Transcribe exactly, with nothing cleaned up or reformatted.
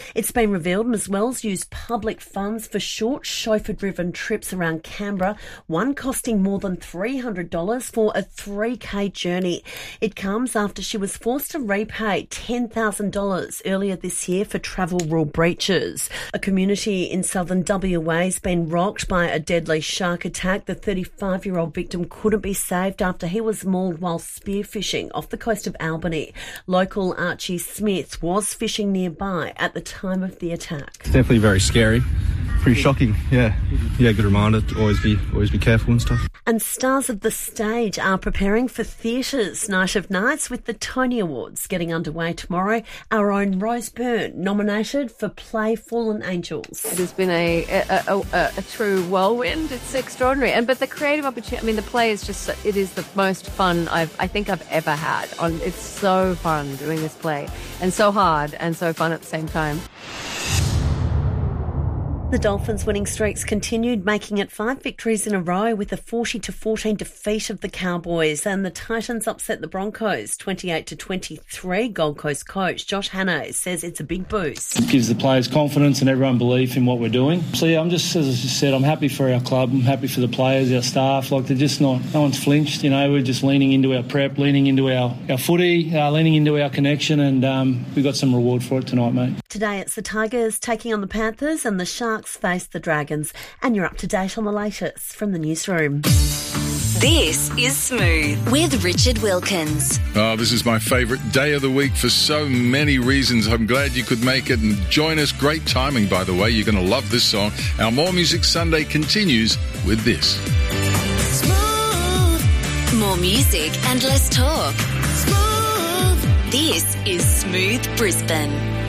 It's been revealed Muswell's used public funds for short chauffeur-driven trips around Canberra, one costing more than three hundred dollars for a three K journey. It comes after she was forced to repay ten thousand dollars earlier this year for travel rule breaches. A community in southern W A has been rocked by a deadly shark attack. The thirty-five-year-old victim couldn't be saved after he was mauled while spearfishing off the coast of Albany. Local Archie Smith was fishing nearby at the time of the attack. It's definitely very scary. Pretty shocking, yeah. Yeah, good reminder to always be always be careful and stuff. And stars of the stage are preparing for theatre's Night of Nights with the Tony Awards getting underway tomorrow. Our own Rose Byrne nominated for play Fallen Angels. It has been a a, a, a, a true whirlwind. It's extraordinary. And but the creative opportunity, I mean, the play is just, it is the most fun I've I think I've ever had. On It's so fun doing this play and so hard and so fun at the same time. The Dolphins' winning streaks continued, making it five victories in a row with a forty to fourteen defeat of the Cowboys, and the Titans upset the Broncos twenty-eight to twenty-three. Gold Coast coach Josh Hannay says it's a big boost. It gives the players confidence and everyone belief in what we're doing. So yeah, I'm just, as I just said, I'm happy for our club. I'm happy for the players, our staff. Like, they're just not, no one's flinched. You know, we're just leaning into our prep, leaning into our, our footy, uh, leaning into our connection, and um, we got some reward for it tonight, mate. Today it's the Tigers taking on the Panthers and the Sharks face the Dragons. And you're up to date on the latest from the newsroom. This is Smooth with Richard Wilkins. Oh, this is my favourite day of the week for so many reasons. I'm glad you could make it and join us. Great timing, by the way. You're going to love this song. Our More Music Sunday continues with this. Smooth. More music and less talk. Smooth. This is Smooth Brisbane.